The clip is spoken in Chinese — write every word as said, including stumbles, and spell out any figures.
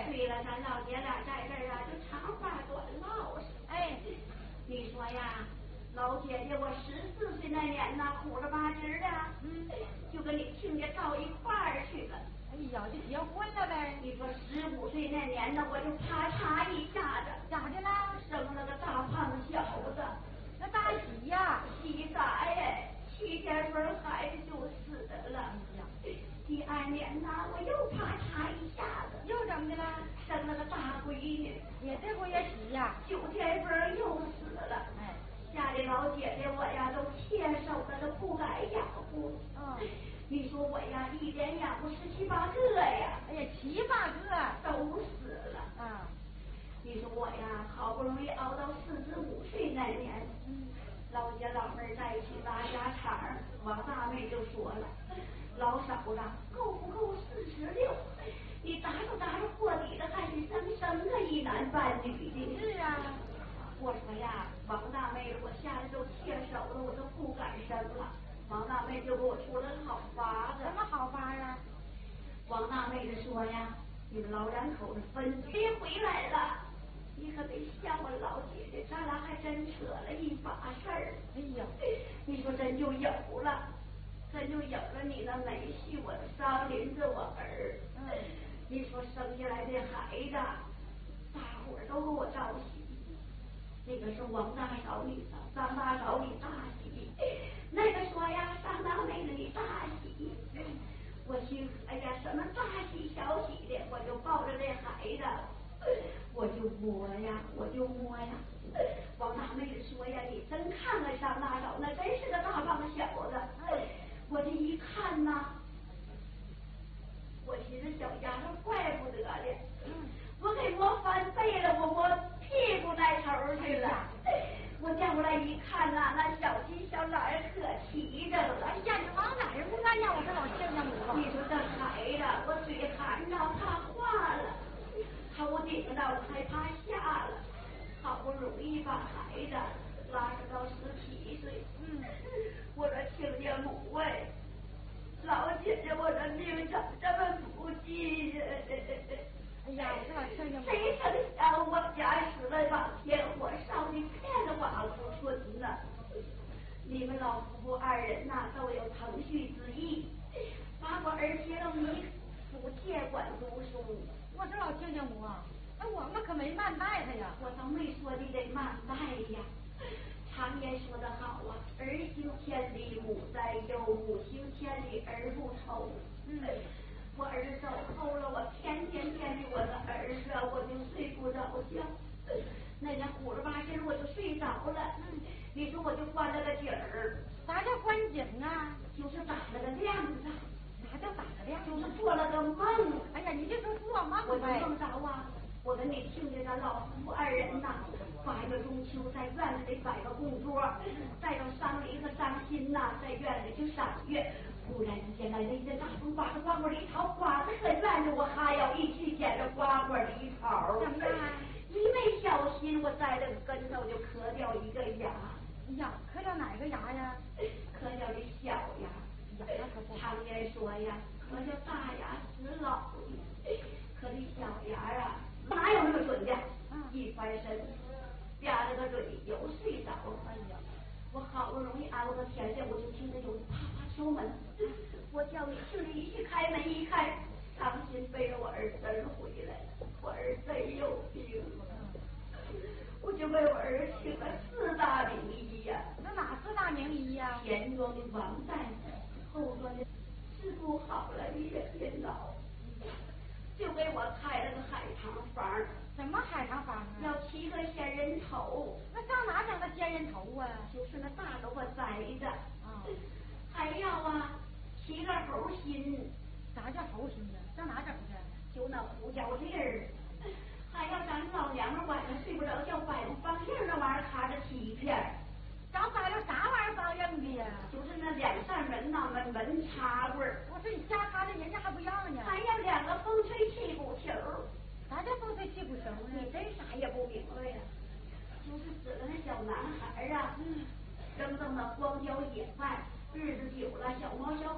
对了，咱老姐俩在这儿啊，就长话短唠是。 哎， 你说呀，老姐姐，我十四岁那年呐，虎着八筋的， 嗯， 就跟你亲家到一块儿去了。 哎呀，就结婚了呗。 你说十五岁那年呢，我就啪嚓一下子， 咋的啦？ 生了个大胖小子。 那大喜呀？ 喜啥呀？七天份孩子就死了。 哎呀， 第二年呢，我又啪嚓一下子， 又怎么的啦？ 生了个大闺女。 也这回也喜呀？ 九天份又死了。 哎， 家里老姐姐我呀都切手了，都不敢养活。 嗯， 你说我呀一连养活十七八个呀。 哎呀，七八个都死了。 啊。 你说我呀好不容易熬到四十五岁那年， 嗯， 老姐老妹儿在一起拉家常，王大妹就说了，老嫂子够不够四十六？你打着打着破底的还是生生的一男半女的。 是啊。 我说呀，王大妹，我现在都切手了，我都不敢生了。王大妹就给我出了个好法子。 什么好法啊？ 王大妹子说呀，你们老两口子分别回来了，你可得向我老姐姐，咱俩还真扯了一把事儿。 哎呀， 你说真就有了，真就有了你那没婿我伤邻着我儿。 嗯， 你说生下来这孩子，大伙儿都给我着喜。那个是王大嫂你张大嫂你大喜，那个说呀张大妹子你大喜。我心哎呀什么大喜小喜的，我就抱着这孩子，我就摸呀我就摸呀。王大妹子说呀，你真看看张大嫂，那真是个大胖小子。我这一看呐，我寻思小丫头怪不得的，我给摸翻背了，我摸屁股那头去了。我调过来一看呐、啊，那小鸡小懒儿可齐着了。 哎呀，你往哪儿摸呀？我这老亲家母。 你说这孩子，我嘴含着怕化了，头顶着我害怕下了，好不容易把孩子拉扯到十七岁。 嗯， 我说亲家母哎，老姐姐，我这命怎么这么不济呀？ 哎呀，我这老亲家母。 谁成想我家死了把天火烧的片瓦不存呢？你们老夫妇二人呐、都有腾婿之意，把我儿接到你府借管读书。 我这老亲家母啊，那我们可没慢待他呀。 我都没说你得慢待呀。常言说得好啊，儿行千里母在右，母行千里儿不愁。 嗯， 我儿子走后了，我天天惦记我的儿子，我就睡不着觉。那天虎着八筋我就睡着了。嗯，你说我就关了个景儿。 啥叫关景啊？ 就是打了个亮子。 啥叫打个亮？ 就是做了个梦。 哎呀，你就说做梦我就呗。 梦着啊，我跟你亲家咱老夫妇二人呐，八月中秋在院子里摆个供桌，带着伤离和伤心呐，在院里去赏月。忽然之间来了一阵大风，刮着瓜果梨桃，刮着个院子，我哈腰一去捡着瓜果梨桃。 怎么样啊？ 一没小心，我栽了个跟头，就磕掉一个牙。 哎呀，磕掉哪个牙呀？ 磕掉的小牙。 呀，那可不。 常言说呀，磕掉大牙死老的，磕的小牙啊，哪有那么准的？ 嗯， 一翻身，吧了个嘴，又睡着了。 哎呀， 我好不容易熬到天亮，我就听着有人啪啪敲门。我叫你兄弟一去开门一看，伤心背着我儿子回来了。我儿子有病了，我就为我儿子请了四大名医呀。 那哪四大名医呀？ 前庄的王大夫，后庄的治不好了的袁天老，就给我开了个海棠方。 什么海棠方啊？ 要七个仙人头。 那上哪整个仙人头啊？ 就是那大头发栽着。 啊、 嗯。还要啊，七个猴心。 啥叫猴心呢？上哪整去？ 就那胡椒粒儿。还要咱老娘们晚上睡不着觉，摆着方印那玩意儿卡着七片。 找摆了啥玩意儿方印的呀？ 就是那两扇门呐，门门插棍儿。 我说你瞎看的，人家还不要呢。 还要两个风吹气鼓球。 啥叫风吹气鼓球呢？ 你真啥也不明白呀、啊。就是指着那小男孩啊，嗯，扔到那荒郊野外，日子久了，小猫小。